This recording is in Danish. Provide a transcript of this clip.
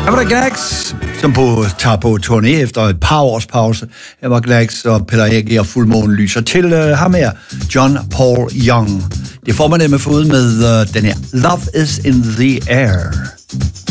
Her var der Glax, som tager på turné efter et par års pause. Her var Glax og Peter Ægge og Fuldmånen lyser til ham her, John Paul Young. Det får man nemlig fået med den her Love is in the Air.